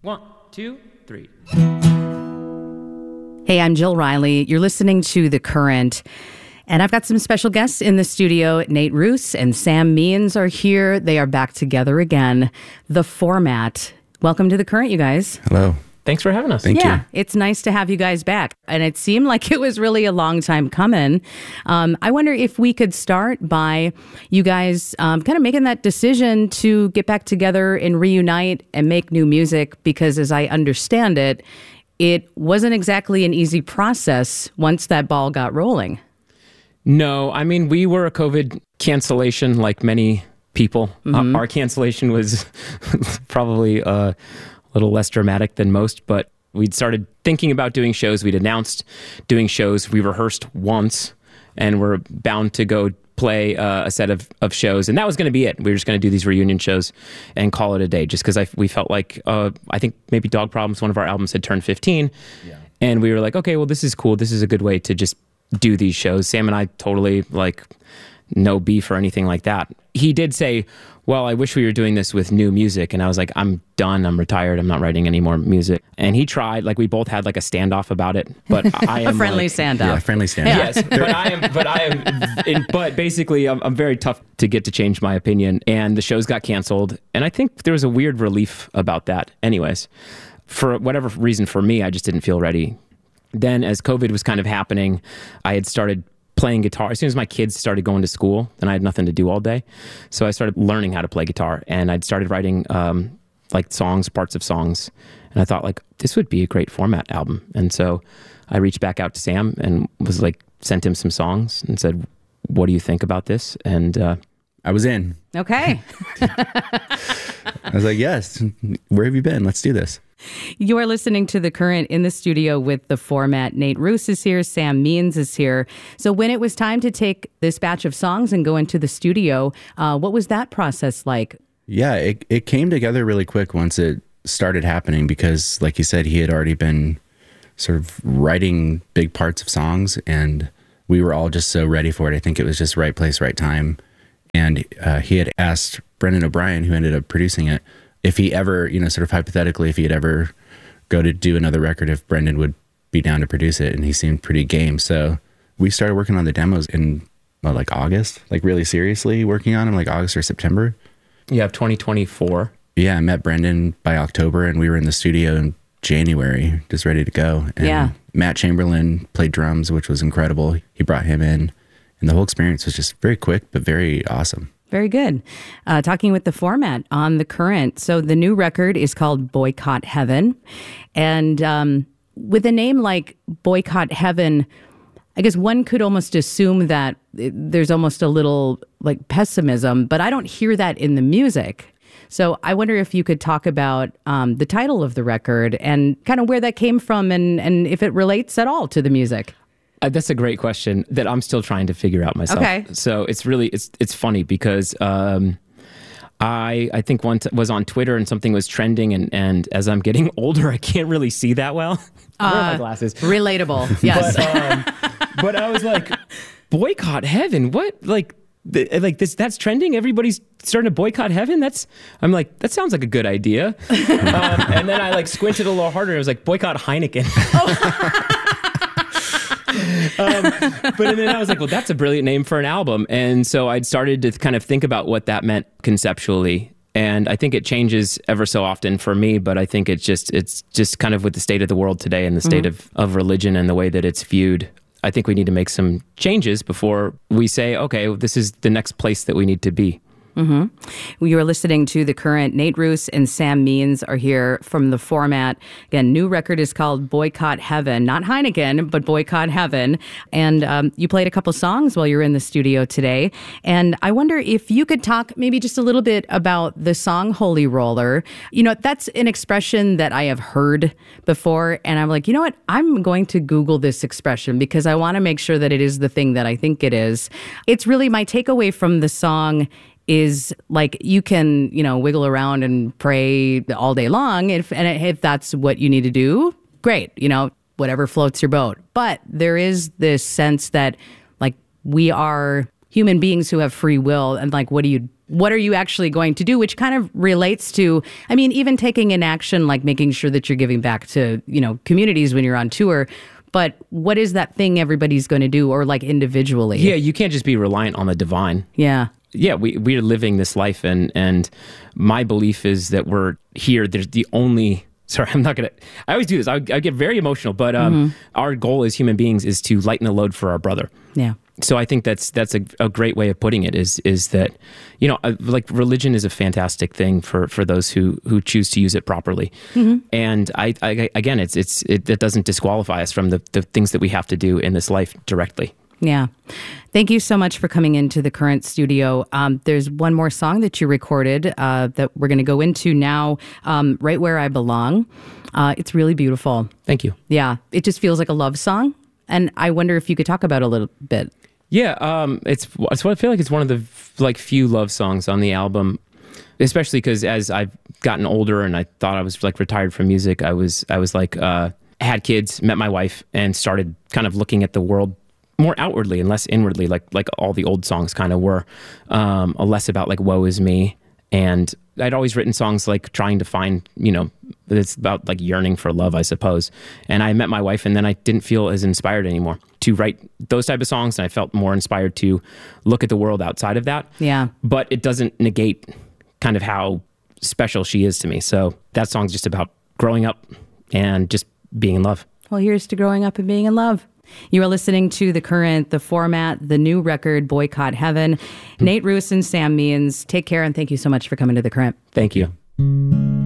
1, 2, 3. Hey, I'm Jill Riley. You're listening to The Current. And I've got some special guests in the studio. Nate Ruess and Sam Means are here. They are back together again. The Format. Welcome to The Current, you guys. Hello. Thanks for having us. Thank you. It's nice to have you guys back. And it seemed like it was really a long time coming. I wonder if we could start by you guys kind of making that decision to get back together and reunite and make new music, because as I understand it, it wasn't exactly an easy process once that ball got rolling. No, I mean, we were a COVID cancellation like many people. Our cancellation was probably a little less dramatic than most, but we'd started thinking about doing shows. We'd announced doing shows. We rehearsed once and we're bound to go play a set of shows. And that was going to be it. We were just going to do these reunion shows and call it a day, just because we felt like, I think maybe Dog Problems, one of our albums, had turned 15. Yeah. And we were like, okay, well, this is cool. This is a good way to just do these shows. Sam and I totally, no beef or anything like that. He did say, well, I wish we were doing this with new music. And I was like, I'm done. I'm retired. I'm not writing any more music. And he tried. We both had a standoff about it. But I am a friendly standoff. Yeah, friendly standoff. Yes, but basically, I'm very tough to get to change my opinion. And the shows got canceled. And I think there was a weird relief about that. Anyways, for whatever reason, for me, I just didn't feel ready. Then, as COVID was kind of happening, I had started playing guitar. As soon as my kids started going to school, then I had nothing to do all day. So I started learning how to play guitar, and I'd started writing songs, parts of songs. And I thought this would be a great Format album. And so I reached back out to Sam and was sent him some songs and said, what do you think about this? And I was in. Okay. I was like, yes, where have you been? Let's do this. You are listening to The Current in the studio with The Format. Nate Ruess is here. Sam Means is here. So when it was time to take this batch of songs and go into the studio, what was that process like? Yeah, it came together really quick once it started happening, because like you said, he had already been sort of writing big parts of songs, and we were all just so ready for it. I think it was just right place, right time. And he had asked Brendan O'Brien, who ended up producing it, if he ever, sort of hypothetically, if he'd ever go to do another record, if Brendan would be down to produce it. And he seemed pretty game. So we started working on the demos in August, really seriously working on them, August or September. You have 2024. Yeah, I met Brendan by October, and we were in the studio in January, just ready to go. And yeah. Matt Chamberlain played drums, which was incredible. He brought him in, and the whole experience was just very quick, but very awesome. Very good. Talking with The Format on The Current. So the new record is called Boycott Heaven. And with a name like Boycott Heaven, I guess one could almost assume that there's almost a little pessimism, but I don't hear that in the music. So I wonder if you could talk about the title of the record and kind of where that came from and if it relates at all to the music. That's a great question that I'm still trying to figure out myself. Okay. So it's really, it's funny because I think once was on Twitter and something was trending, and as I'm getting older, I can't really see that well. Where are my glasses? Relatable, yes. But I was like, boycott heaven? What? This, that's trending? Everybody's starting to boycott heaven? I'm like, that sounds like a good idea. And then I squinted a little harder and I was like, boycott Heineken. But then I was like, well, that's a brilliant name for an album. And so I'd started to kind of think about what that meant conceptually. And I think it changes ever so often for me, but I think it's just kind of with the state of the world today and the state of religion and the way that it's viewed. I think we need to make some changes before we say, okay, this is the next place that we need to be. Mm-hmm. You are listening to The Current. Nate Ruess and Sam Means are here from The Format. Again, new record is called Boycott Heaven. Not Heineken, but Boycott Heaven. And you played a couple songs while you were in the studio today. And I wonder if you could talk maybe just a little bit about the song Holy Roller. That's an expression that I have heard before. And I'm like, you know what? I'm going to Google this expression because I want to make sure that it is the thing that I think it is. It's really my takeaway from the song is you can, wiggle around and pray all day long. If that's what you need to do, great, whatever floats your boat. But there is this sense that we are human beings who have free will. And what do you what are you actually going to do, which kind of relates to, I mean, even taking an action like making sure that you're giving back to, communities when you're on tour. But what is that thing everybody's going to do, or like individually? Yeah, you can't just be reliant on the divine. Yeah. Yeah, we are living this life, and my belief is that we're here. There's the only... Sorry, I'm not going to... I always do this. I get very emotional, but our goal as human beings is to lighten the load for our brother. Yeah. So I think that's a great way of putting it, is that, like religion is a fantastic thing for those who choose to use it properly. And I again, it doesn't disqualify us from the things that we have to do in this life directly. Yeah. Thank you so much for coming into the Current studio. There's one more song that you recorded that we're going to go into now, Right Where I Belong. It's really beautiful. Thank you. Yeah. It just feels like a love song. And I wonder if you could talk about it a little bit. Yeah. It's what I feel like it's one of the few love songs on the album, especially because as I've gotten older and I thought I was like retired from music, I was like, had kids, met my wife, and started kind of looking at the world more outwardly and less inwardly, like all the old songs kind of were, less about like woe is me. And I'd always written songs like trying to find, it's about like yearning for love, I suppose. And I met my wife, and then I didn't feel as inspired anymore to write those type of songs. And I felt more inspired to look at the world outside of that. Yeah. But it doesn't negate kind of how special she is to me. So that song's just about growing up and just being in love. Well, here's to growing up and being in love. You are listening to The Current, The Format, the new record, Boycott Heaven. Nate Ruess and Sam Means, take care, and thank you so much for coming to The Current. Thank you.